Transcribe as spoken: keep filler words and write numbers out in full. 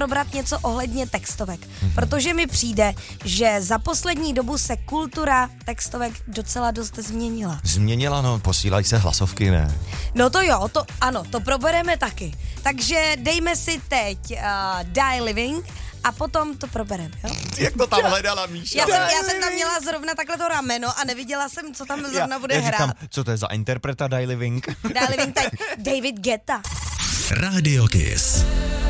probrat něco ohledně textovek, mm-hmm. protože mi přijde, že za poslední dobu se kultura textovek docela dost změnila. Změnila, no, posílají se hlasovky, ne? No to jo, to ano, to probereme taky. Takže dejme si teď uh, Die Living a potom to probereme, jo? Jak to tam hledala, Míša? Já jsem, já jsem tam měla zrovna takhle to rameno a neviděla jsem, co tam zrovna bude já hrát. říkám, co to je za interpreta Die Living? Die Living, tak David Guetta. Radio Kiss.